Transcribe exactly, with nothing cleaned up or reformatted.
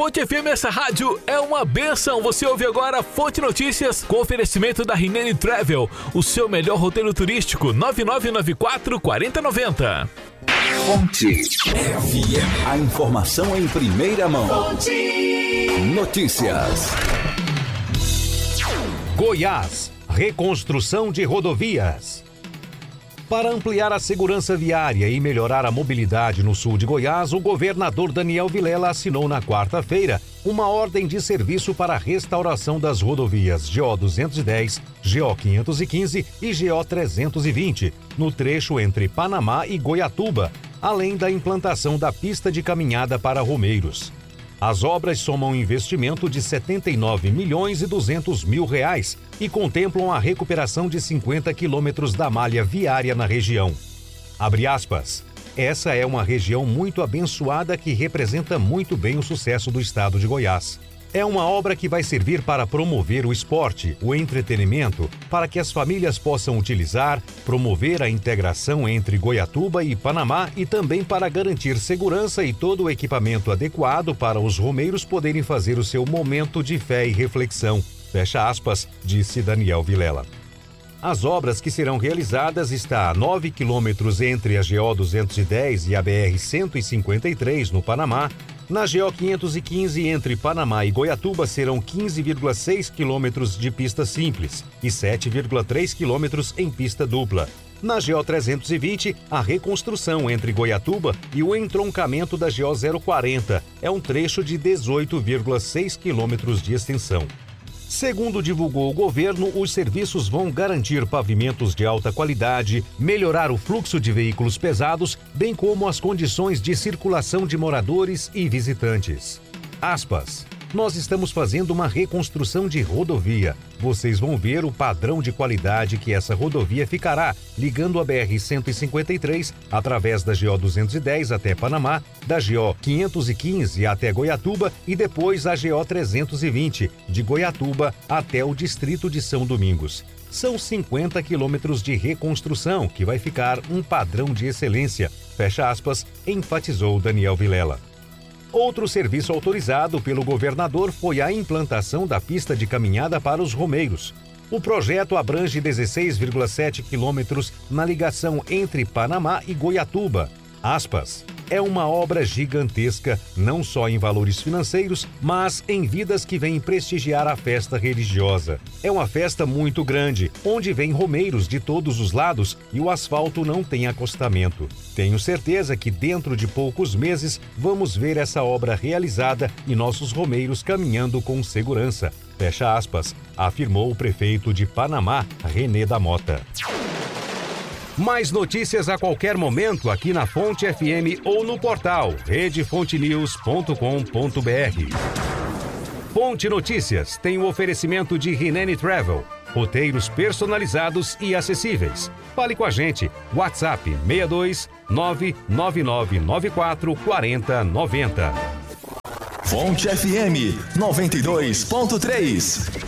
Fonte F M, essa rádio é uma bênção. Você ouve agora Fonte Notícias com oferecimento da Rinene Travel, o seu melhor roteiro turístico. Nove nove nove quatro, quatro zero nove zero. Fonte F M. A informação em primeira mão. Fonte Notícias. Goiás, reconstrução de rodovias. Para ampliar a segurança viária e melhorar a mobilidade no sul de Goiás, o governador Daniel Vilela assinou na quarta-feira uma ordem de serviço para a restauração das rodovias G O duzentos e dez, G O quinhentos e quinze e G O trezentos e vinte, no trecho entre Panamá e Goiatuba, além da implantação da pista de caminhada para Romeiros. As obras somam um investimento de setenta e nove milhões e duzentos mil reais e contemplam a recuperação de cinquenta quilômetros da malha viária na região. Abre aspas. Essa é uma região muito abençoada que representa muito bem o sucesso do estado de Goiás. É uma obra que vai servir para promover o esporte, o entretenimento, para que as famílias possam utilizar, promover a integração entre Goiatuba e Panamá e também para garantir segurança e todo o equipamento adequado para os romeiros poderem fazer o seu momento de fé e reflexão. Fecha aspas, disse Daniel Vilela. As obras que serão realizadas estão a nove quilômetros entre a G O duzentos e dez e a B R cento e cinquenta e três no Panamá. Na G O quinhentos e quinze, entre Panamá e Goiatuba, serão quinze vírgula seis quilômetros de pista simples e sete vírgula três quilômetros em pista dupla. Na G O trezentos e vinte, a reconstrução entre Goiatuba e o entroncamento da G O zero quarenta é um trecho de dezoito vírgula seis quilômetros de extensão. Segundo divulgou o governo, os serviços vão garantir pavimentos de alta qualidade, melhorar o fluxo de veículos pesados, bem como as condições de circulação de moradores e visitantes. Aspas. Nós estamos fazendo uma reconstrução de rodovia. Vocês vão ver o padrão de qualidade que essa rodovia ficará, ligando a B R cento e cinquenta e três através da G O duzentos e dez até Panamá, da G O quinhentos e quinze até Goiatuba e depois a G O trezentos e vinte, de Goiatuba até o distrito de São Domingos. São cinquenta quilômetros de reconstrução, que vai ficar um padrão de excelência, fecha aspas, enfatizou Daniel Vilela. Outro serviço autorizado pelo governador foi a implantação da pista de caminhada para os romeiros. O projeto abrange dezesseis vírgula sete quilômetros na ligação entre Panamá e Goiatuba. Aspas. É uma obra gigantesca, não só em valores financeiros, mas em vidas que vêm prestigiar a festa religiosa. É uma festa muito grande, onde vêm romeiros de todos os lados e o asfalto não tem acostamento. Tenho certeza que dentro de poucos meses vamos ver essa obra realizada e nossos romeiros caminhando com segurança. Fecha aspas, afirmou o prefeito de Panamá, René da Mota. Mais notícias a qualquer momento aqui na Fonte F M ou no portal rede fonte news ponto com ponto b r. Fonte Notícias tem o oferecimento de Rinene Travel, roteiros personalizados e acessíveis. Fale com a gente, WhatsApp seis dois nove nove nove nove quatro quatro zero nove zero. Fonte F M noventa e dois ponto três.